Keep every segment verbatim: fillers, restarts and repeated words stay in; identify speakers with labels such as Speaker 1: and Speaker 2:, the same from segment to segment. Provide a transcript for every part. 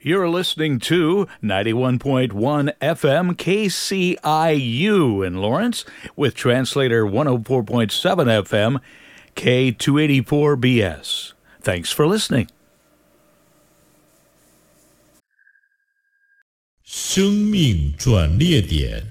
Speaker 1: You're listening to ninety-one point one F M K C I U in Lawrence with translator one oh four point seven F M K two eighty-four B S. Thanks for listening.
Speaker 2: 生命转捩点，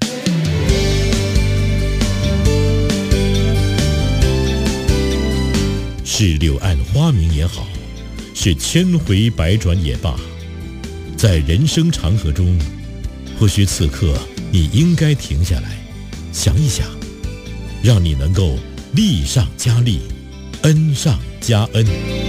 Speaker 2: 是柳暗花明也好，是千回百转也罢，在人生长河中，或许此刻你应该停下来，想一想，让你能够利上加利，恩上加恩。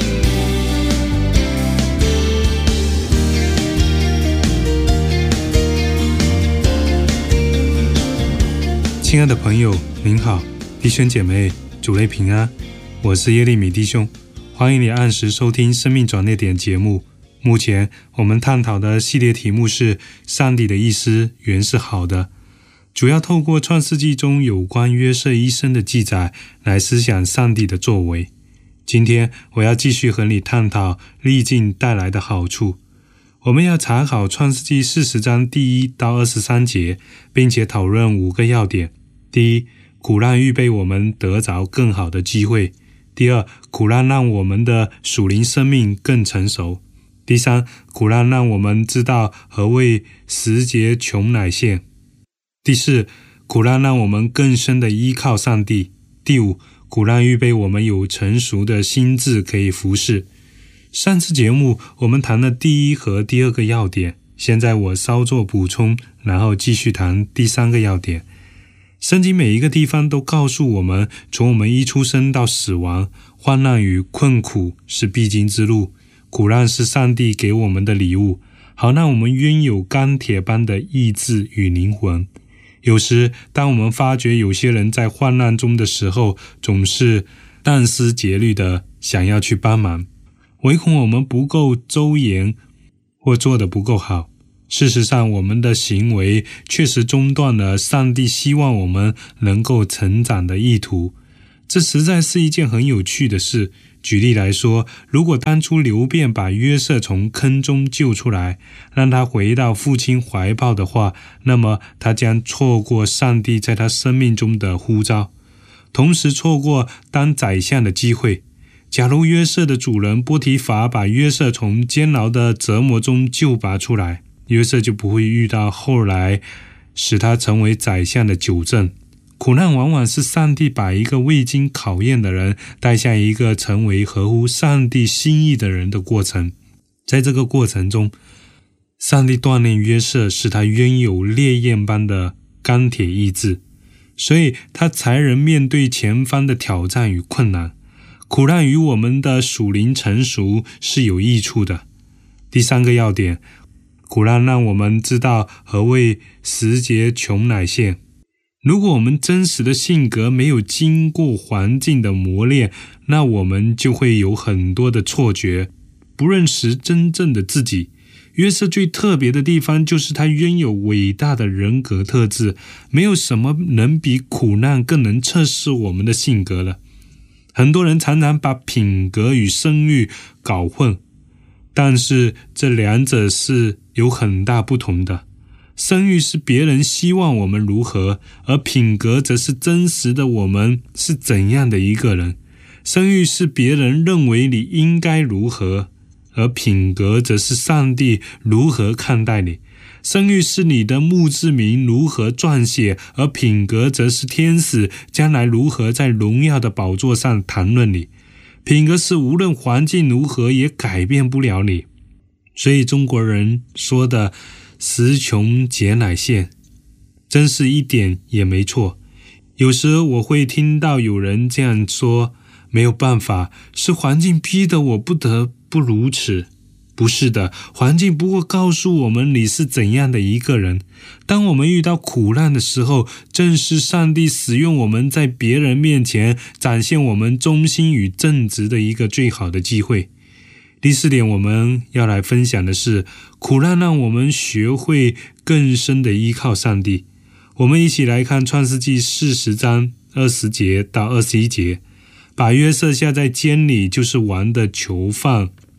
Speaker 3: 亲爱的朋友您好，弟兄姐妹主内平安，我是耶利米弟兄，欢迎你按时收听生命转捩点节目。目前我们探讨的系列题目是上帝的意思原是好的，主要透过创世纪中有关约瑟一生的记载来思想上帝的作为。今天我要继续和你探讨历境带来的好处。我们要查考创世纪四十章第一到二十三节，并且讨论五个要点。第一，苦难预备我们得着更好的机会。第二，苦难让我们的属灵生命更成熟。第三，苦难让我们知道何谓时节穷乃现。第四，苦难让我们更深的依靠上帝。第五，苦难预备我们有成熟的心智可以服侍。上次节目我们谈了第一和第二个要点，现在我稍作补充，然后继续谈第三个要点。圣经每一个地方都告诉我们，从我们一出生到死亡，患难与困苦是必经之路，苦难是上帝给我们的礼物，好让我们拥有钢铁般的意志与灵魂。有时当我们发觉有些人在患难中的时候，总是殚思竭虑的想要去帮忙，唯恐我们不够周延或做得不够好。事实上，我们的行为确实中断了上帝希望我们能够成长的意图。这实在是一件很有趣的事。举例来说，如果当初流便把约瑟从坑中救出来，让他回到父亲怀抱的话，那么他将错过上帝在他生命中的呼召，同时错过当宰相的机会。假如约瑟的主人波提乏把约瑟从监牢的折磨中救拔出来，约瑟就不会遇到后来使他成为宰相的纠正。苦难往往是上帝把一个未经考验的人带向一个成为合乎上帝心意的人的过程。在这个过程中，上帝锻炼约瑟，使他拥有烈焰般的钢铁意志，所以他才能面对前方的挑战与困难。苦难与我们的属灵成熟是有益处的。第三个要点，苦难让我们知道何谓时节穷乃现。如果我们真实的性格没有经过环境的磨练，那我们就会有很多的错觉，不认识真正的自己。约瑟最特别的地方就是他拥有伟大的人格特质，没有什么能比苦难更能测试我们的性格了。很多人常常把品格与声誉搞混，但是这两者是有很大不同的。声誉是别人希望我们如何，而品格则是真实的我们是怎样的一个人。声誉是别人认为你应该如何，而品格则是上帝如何看待你。声誉是你的墓志铭如何撰写，而品格则是天使将来如何在荣耀的宝座上谈论你。品格是无论环境如何也改变不了你。所以中国人说的时穷节乃现，真是一点也没错。有时我会听到有人这样说，没有办法，是环境逼得我不得不如此。不是的，环境不过告诉我们你是怎样的一个人。当我们遇到苦难的时候，正是上帝使用我们在别人面前展现我们忠心与正直的一个最好的机会。第四点，我们要来分享的是，苦难让我们学会更深的依靠上帝。我们一起来看创世纪四十章二十节到二十一节。把约瑟下在监里，就是王的囚犯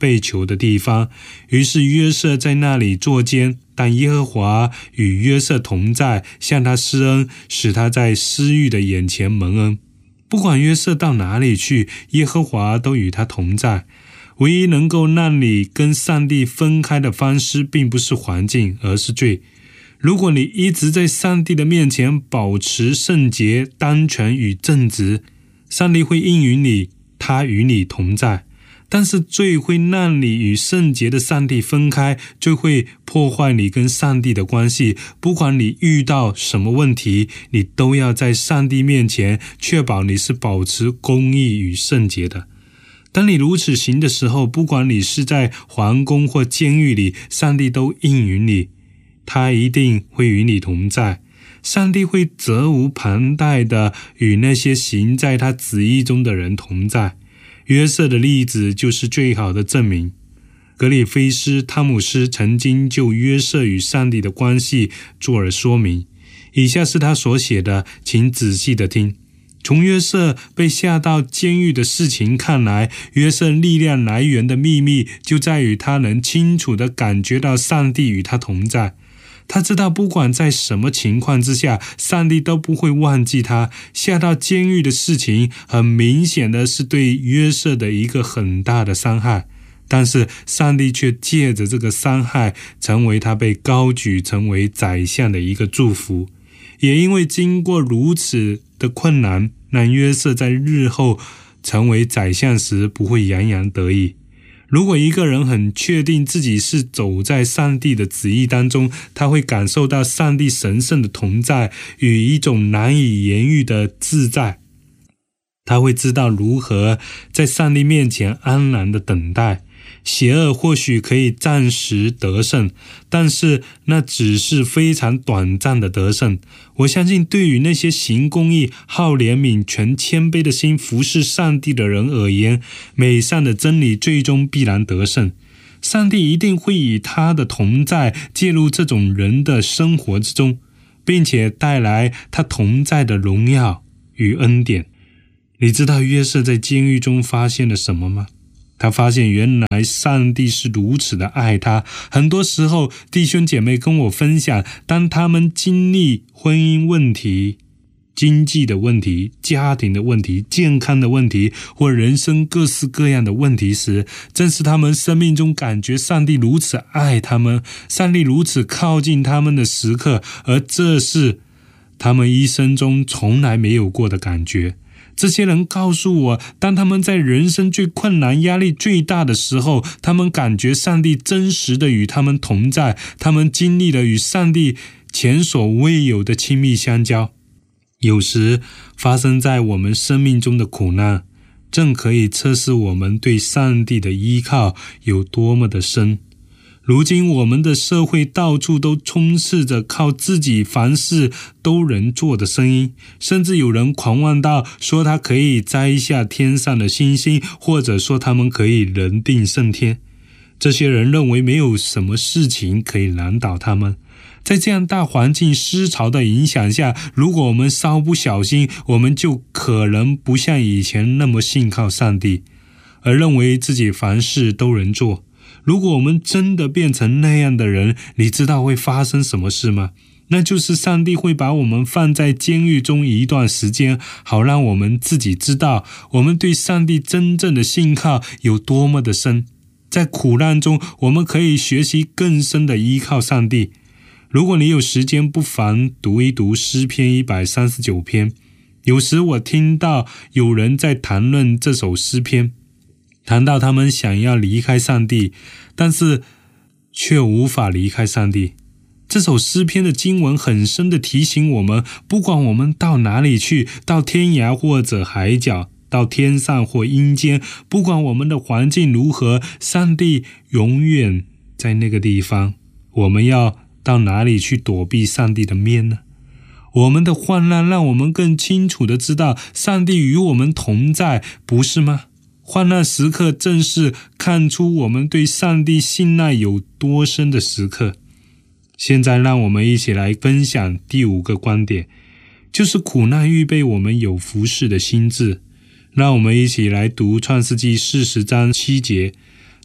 Speaker 3: 被囚的地方。于是约瑟在那里坐监，但耶和华与约瑟同在，向他施恩，使他在施狱的眼前蒙恩。不管约瑟到哪里去，耶和华都与他同在。唯一能够让你跟上帝分开的方式，并不是环境，而是罪。如果你一直在上帝的面前保持圣洁、单纯与正直，上帝会应允你，他与你同在。但是罪会让你与圣洁的上帝分开，罪会破坏你跟上帝的关系。不管你遇到什么问题，你都要在上帝面前确保你是保持公义与圣洁的。当你如此行的时候，不管你是在皇宫或监狱里，上帝都应允你，他一定会与你同在。上帝会责无旁贷的与那些行在他旨意中的人同在。约瑟的例子就是最好的证明。格里菲斯·汤姆斯曾经就约瑟与上帝的关系做了说明，以下是他所写的，请仔细的听。从约瑟被下到监狱的事情看来，约瑟力量来源的秘密就在于他能清楚地感觉到上帝与他同在。他知道不管在什么情况之下，上帝都不会忘记他。下到监狱的事情很明显的是对约瑟的一个很大的伤害，但是上帝却借着这个伤害成为他被高举成为宰相的一个祝福。也因为经过如此的困难，让约瑟在日后成为宰相时不会洋洋得意。如果一个人很确定自己是走在上帝的旨意当中，他会感受到上帝神圣的同在与一种难以言喻的自在。他会知道如何在上帝面前安然的等待。邪恶或许可以暂时得胜，但是那只是非常短暂的得胜。我相信对于那些行公义、好怜悯、全谦卑的心服侍上帝的人而言，美善的真理最终必然得胜。上帝一定会以他的同在介入这种人的生活之中，并且带来他同在的荣耀与恩典。你知道约瑟在监狱中发现了什么吗？他发现原来上帝是如此的爱他。很多时候弟兄姐妹跟我分享，当他们经历婚姻问题、经济的问题、家庭的问题、健康的问题或人生各式各样的问题时，正是他们生命中感觉上帝如此爱他们，上帝如此靠近他们的时刻，而这是他们一生中从来没有过的感觉。这些人告诉我，当他们在人生最困难、压力最大的时候，他们感觉上帝真实的与他们同在，他们经历了与上帝前所未有的亲密相交。有时发生在我们生命中的苦难，正可以测试我们对上帝的依靠有多么的深。如今我们的社会到处都充斥着靠自己凡事都能做的声音，甚至有人狂妄到说他可以摘下天上的星星，或者说他们可以人定胜天。这些人认为没有什么事情可以难倒他们。在这样大环境思潮的影响下，如果我们稍不小心，我们就可能不像以前那么信靠上帝，而认为自己凡事都能做。如果我们真的变成那样的人，你知道会发生什么事吗？那就是上帝会把我们放在监狱中一段时间，好让我们自己知道我们对上帝真正的信靠有多么的深。在苦难中，我们可以学习更深的依靠上帝。如果你有时间，不妨读一读诗篇一百三十九篇。有时我听到有人在谈论这首诗篇，谈到他们想要离开上帝，但是却无法离开上帝。这首诗篇的经文很深地提醒我们，不管我们到哪里去，到天涯或者海角，到天上或阴间，不管我们的环境如何，上帝永远在那个地方。我们要到哪里去躲避上帝的面呢？我们的患难让我们更清楚地知道上帝与我们同在，不是吗？患难时刻正是看出我们对上帝信赖有多深的时刻。现在让我们一起来分享第五个观点，就是苦难预备我们有服侍的心志。让我们一起来读创世纪四十章七节。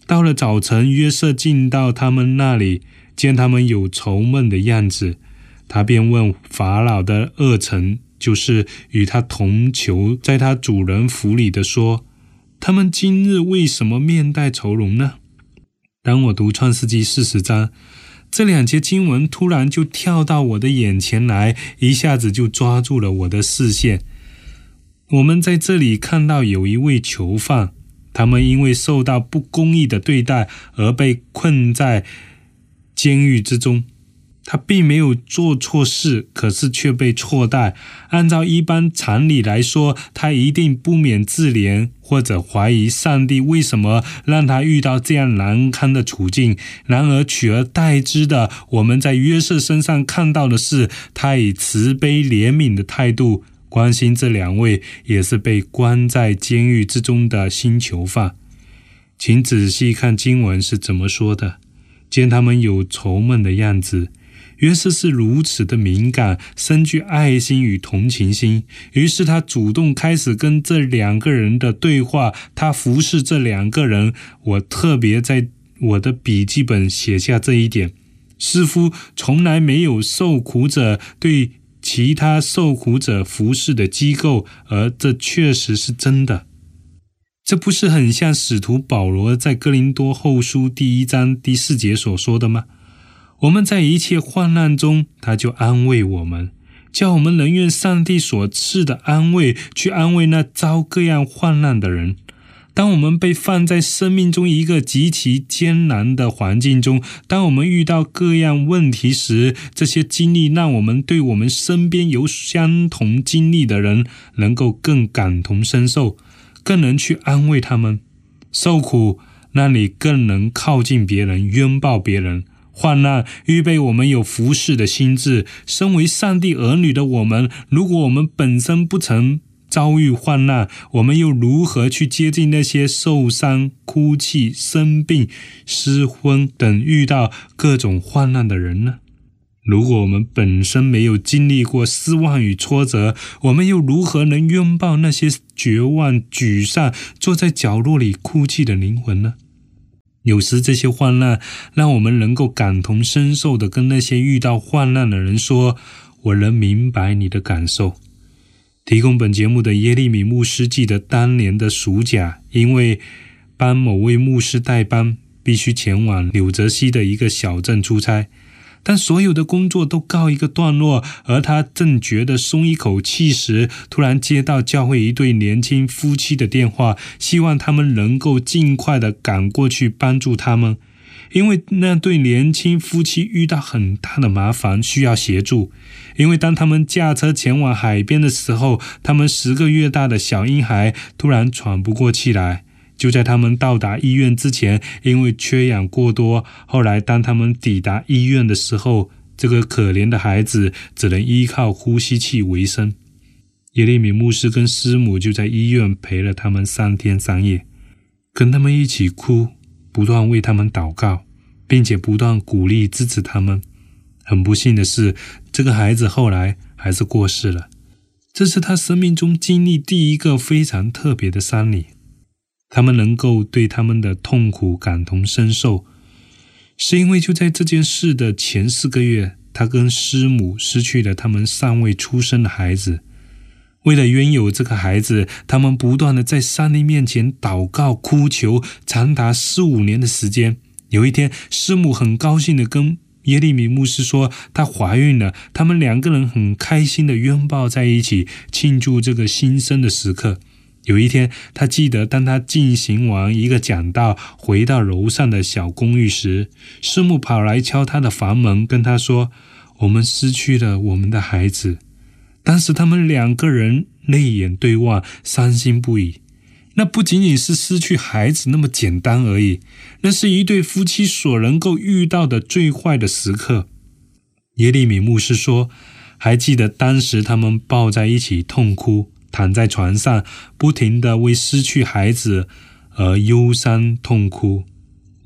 Speaker 3: 到了早晨，约瑟进到他们那里，见他们有愁闷的样子，他便问法老的二臣，就是与他同囚在他主人府里的说，他们今日为什么面带愁容呢？当我读创世纪四十章，这两节经文突然就跳到我的眼前来，一下子就抓住了我的视线。我们在这里看到有一位囚犯，他们因为受到不公义的对待而被困在监狱之中。他并没有做错事，可是却被错待。按照一般常理来说，他一定不免自怜，或者怀疑上帝为什么让他遇到这样难堪的处境。然而取而代之的，我们在约瑟身上看到的是，他以慈悲怜悯的态度关心这两位也是被关在监狱之中的新囚犯。请仔细看经文是怎么说的，见他们有愁闷的样子。约瑟是如此的敏感，深具爱心与同情心，于是他主动开始跟这两个人的对话，他服侍这两个人。我特别在我的笔记本写下这一点，似乎从来没有受苦者对其他受苦者服侍的机构，而这确实是真的。这不是很像使徒保罗在哥林多后书第一章第四节所说的吗？我们在一切患难中，他就安慰我们，叫我们能用上帝所赐的安慰去安慰那遭各样患难的人。当我们被放在生命中一个极其艰难的环境中，当我们遇到各样问题时，这些经历让我们对我们身边有相同经历的人能够更感同身受，更能去安慰他们。受苦让你更能靠近别人，拥抱别人。患难预备我们有服侍的心志。身为上帝儿女的我们，如果我们本身不曾遭遇患难，我们又如何去接近那些受伤、哭泣、生病、失婚等遇到各种患难的人呢？如果我们本身没有经历过失望与挫折，我们又如何能拥抱那些绝望、沮丧、坐在角落里哭泣的灵魂呢？有时这些患难让我们能够感同身受地跟那些遇到患难的人说，我能明白你的感受。提供本节目的耶利米牧师记得当年的暑假，因为帮某位牧师代班，必须前往纽泽西的一个小镇出差。当所有的工作都告一个段落，而他正觉得松一口气时，突然接到教会一对年轻夫妻的电话，希望他们能够尽快的赶过去帮助他们。因为那对年轻夫妻遇到很大的麻烦，需要协助。因为当他们驾车前往海边的时候，他们十个月大的小婴孩突然喘不过气来。就在他们到达医院之前，因为缺氧过多，后来当他们抵达医院的时候，这个可怜的孩子只能依靠呼吸器为生。耶利米牧师跟师母就在医院陪了他们三天三夜，跟他们一起哭，不断为他们祷告，并且不断鼓励支持他们。很不幸的是，这个孩子后来还是过世了。这是他生命中经历第一个非常特别的丧礼。他们能够对他们的痛苦感同身受，是因为就在这件事的前四个月，他跟师母失去了他们尚未出生的孩子。为了拥有这个孩子，他们不断的在上帝面前祷告哭求，长达四五年的时间。有一天，师母很高兴的跟耶利米牧师说她怀孕了，他们两个人很开心的拥抱在一起，庆祝这个新生的时刻。有一天，他记得当他进行完一个讲道，回到楼上的小公寓时，师母跑来敲他的房门，跟他说，我们失去了我们的孩子。当时他们两个人泪眼对望，伤心不已。那不仅仅是失去孩子那么简单而已，那是一对夫妻所能够遇到的最坏的时刻。耶利米牧师说，还记得当时他们抱在一起痛哭，躺在床上，不停地为失去孩子而忧伤痛哭。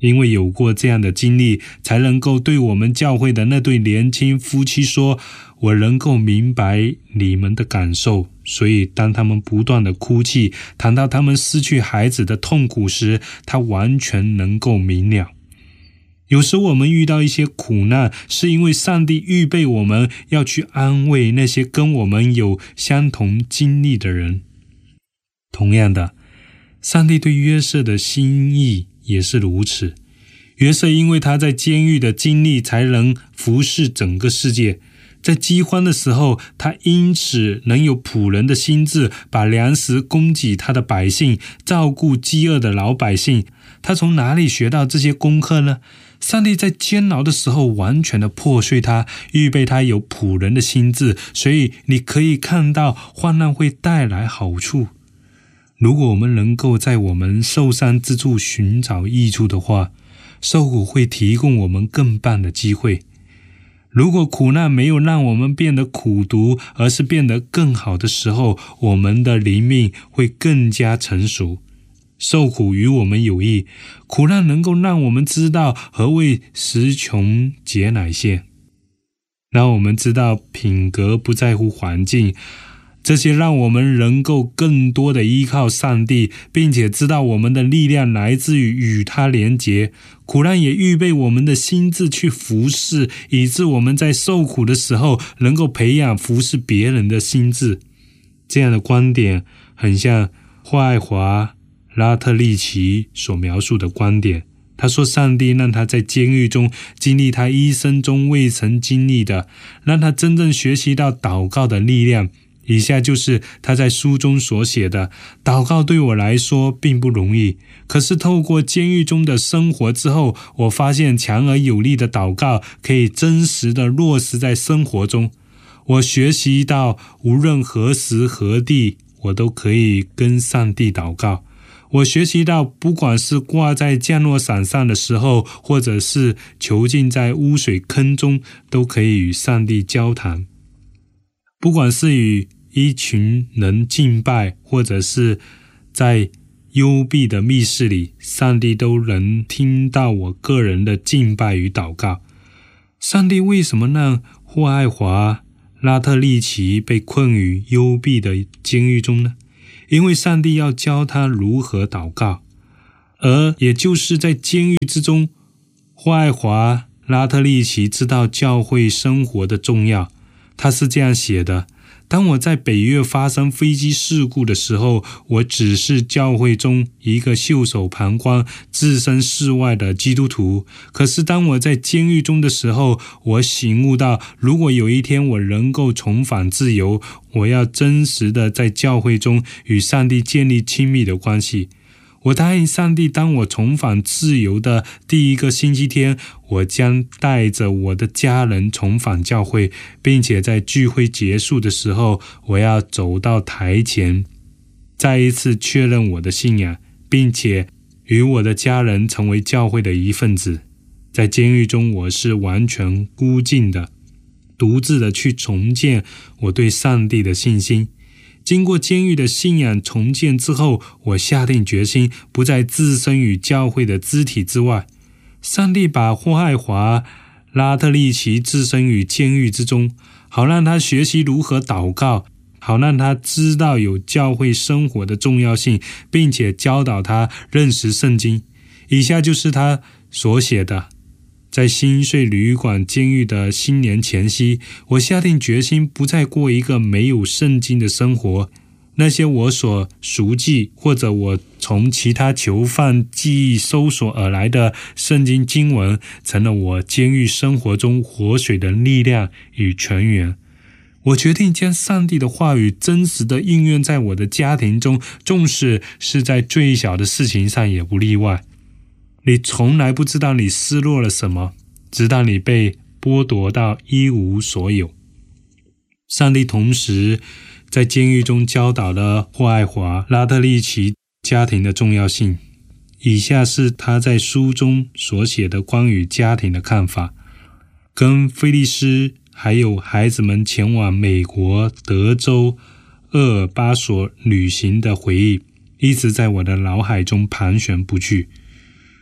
Speaker 3: 因为有过这样的经历，才能够对我们教会的那对年轻夫妻说，我能够明白你们的感受，所以当他们不断的哭泣，谈到他们失去孩子的痛苦时，他完全能够明了。有时我们遇到一些苦难，是因为上帝预备我们要去安慰那些跟我们有相同经历的人。同样的，上帝对约瑟的心意也是如此。约瑟因为他在监狱的经历，才能服侍整个世界。在饥荒的时候，他因此能有仆人的心志，把粮食供给他的百姓，照顾饥饿的老百姓。他从哪里学到这些功课呢？上帝在监牢的时候完全的破碎他，预备他有仆人的心志，所以你可以看到患难会带来好处。如果我们能够在我们受伤之处寻找益处的话，受苦会提供我们更棒的机会。如果苦难没有让我们变得苦毒，而是变得更好的时候，我们的灵命会更加成熟。受苦与我们有益，苦难能够让我们知道何谓时穷节乃现，让我们知道品格不在乎环境，这些让我们能够更多的依靠上帝，并且知道我们的力量来自于与他连结。苦难也预备我们的心智去服侍，以致我们在受苦的时候能够培养服侍别人的心智。这样的观点很像霍爱华拉特利奇所描述的观点。他说上帝让他在监狱中经历他一生中未曾经历的，让他真正学习到祷告的力量。以下就是他在书中所写的：祷告对我来说并不容易，可是透过监狱中的生活之后，我发现强而有力的祷告可以真实的落实在生活中。我学习到无论何时何地，我都可以跟上帝祷告。我学习到不管是挂在降落伞上的时候，或者是囚禁在污水坑中，都可以与上帝交谈。不管是与一群人敬拜，或者是在幽闭的密室里，上帝都能听到我个人的敬拜与祷告。上帝为什么让霍爱华拉特利奇被困于幽闭的监狱中呢？因为上帝要教他如何祷告，而也就是在监狱之中，霍爱华拉特利奇知道教会生活的重要。他是这样写的：当我在北约发生飞机事故的时候，我只是教会中一个袖手旁观、置身事外的基督徒。可是当我在监狱中的时候，我醒悟到，如果有一天我能够重返自由，我要真实的在教会中与上帝建立亲密的关系。我答应上帝，当我重返自由的第一个星期天，我将带着我的家人重返教会，并且在聚会结束的时候，我要走到台前，再一次确认我的信仰，并且与我的家人成为教会的一份子。在监狱中，我是完全孤寂的，独自的去重建我对上帝的信心。经过监狱的信仰重建之后，我下定决心不再置身于教会的肢体之外。上帝把霍爱华拉特利奇置身于监狱之中，好让他学习如何祷告，好让他知道有教会生活的重要性，并且教导他认识圣经。以下就是他所写的：在新税旅馆监狱的新年前夕，我下定决心不再过一个没有圣经的生活。那些我所熟记或者我从其他囚犯记忆搜索而来的圣经经文，成了我监狱生活中活水的力量与泉源。我决定将上帝的话语真实地应用在我的家庭中，纵使是在最小的事情上也不例外。你从来不知道你失落了什么，直到你被剥夺到一无所有。上帝同时在监狱中教导了霍爱华拉特利奇家庭的重要性。以下是他在书中所写的关于家庭的看法。跟菲利斯还有孩子们前往美国德州厄尔巴索旅行的回忆，一直在我的脑海中盘旋不去。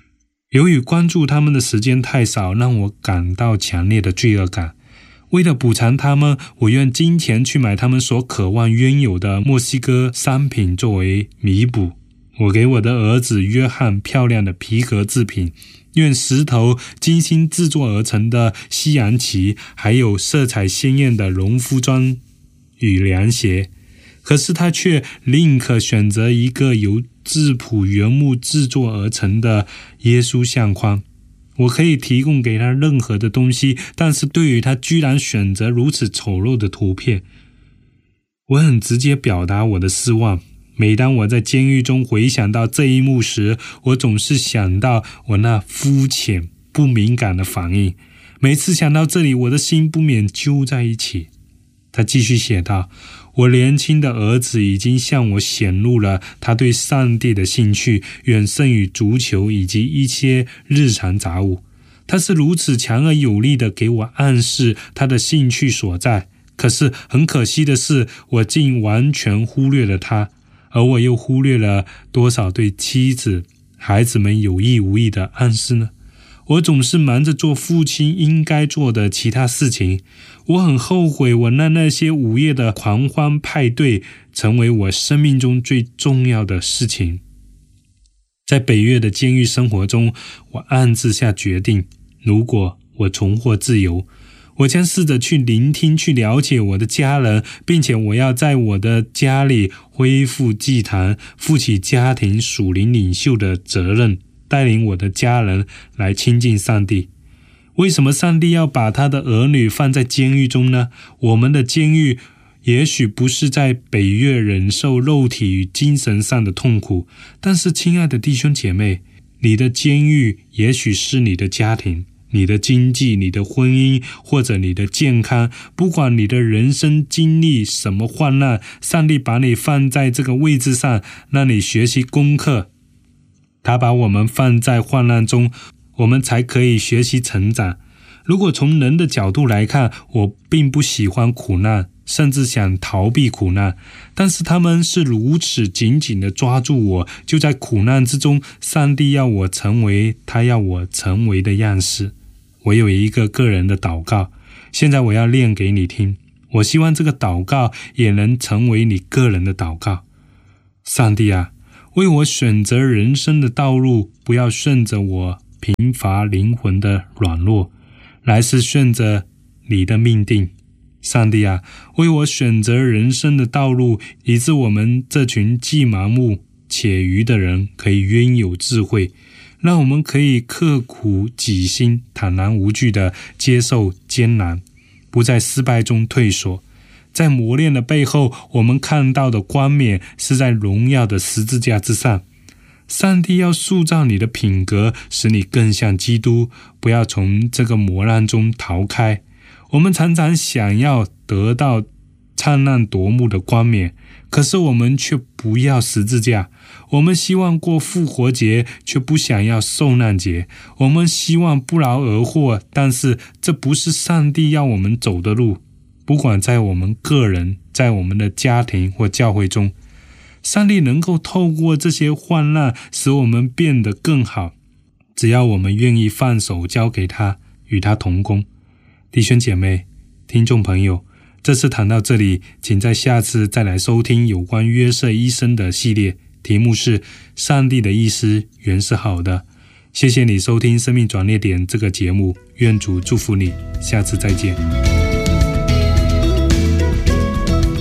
Speaker 3: 由于关注他们的时间太少，让我感到强烈的罪恶感。为了补偿他们，我用金钱去买他们所渴望拥有的墨西哥商品作为弥补。我给我的儿子约翰漂亮的皮革制品，用石头精心制作而成的西洋旗，还有色彩鲜艳的农夫装与凉鞋。可是他却宁可选择一个由质朴原木制作而成的耶稣相框。我可以提供给他任何的东西，但是对于他居然选择如此丑陋的图片，我很直接表达我的失望。每当我在监狱中回想到这一幕时，我总是想到我那肤浅不敏感的反应。每次想到这里，我的心不免揪在一起。他继续写道，我年轻的儿子已经向我显露了他对上帝的兴趣远胜于足球以及一些日常杂物。他是如此强而有力地给我暗示他的兴趣所在，可是很可惜的是，我竟完全忽略了他，而我又忽略了多少对妻子、孩子们有意无意的暗示呢？我总是忙着做父亲应该做的其他事情。我很后悔我让那些午夜的狂欢派对成为我生命中最重要的事情。在北越的监狱生活中，我暗自下决定，如果我重获自由，我将试着去聆听、去了解我的家人，并且我要在我的家里恢复祭坛，负起家庭属灵领袖的责任，带领我的家人来亲近上帝。为什么上帝要把他的儿女放在监狱中呢？我们的监狱也许不是在北越忍受肉体与精神上的痛苦，但是亲爱的弟兄姐妹，你的监狱也许是你的家庭，你的经济、你的婚姻，或者你的健康。不管你的人生经历什么患难，上帝把你放在这个位置上，让你学习功课。他把我们放在患难中，我们才可以学习成长。如果从人的角度来看，我并不喜欢苦难，甚至想逃避苦难，但是他们是如此紧紧地抓住我，就在苦难之中，上帝要我成为他要我成为的样式。我有一个个人的祷告，现在我要念给你听。我希望这个祷告也能成为你个人的祷告。上帝啊，为我选择人生的道路，不要顺着我贫乏灵魂的软弱，乃是顺着你的命定。上帝啊，为我选择人生的道路，以致我们这群既盲目且愚的人可以拥有智慧，让我们可以刻苦己心，坦然无惧地接受艰难，不在失败中退缩。在磨练的背后，我们看到的冠冕是在荣耀的十字架之上。上帝要塑造你的品格，使你更像基督，不要从这个磨难中逃开。我们常常想要得到灿烂夺目的冠冕，可是我们却不要十字架。我们希望过复活节，却不想要受难节。我们希望不劳而获，但是这不是上帝要我们走的路。不管在我们个人，在我们的家庭或教会中，上帝能够透过这些患难使我们变得更好，只要我们愿意放手交给他，与他同工。弟兄姐妹、听众朋友，这次谈到这里，请在下次再来收听有关约瑟医生的系列，题目是上帝的意思原是好的。谢谢你收听生命转捩点这个节目，愿主祝福你，下次再见。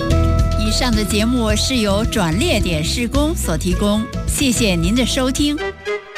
Speaker 4: 以上的节目是由转捩点事工所提供，谢谢您的收听。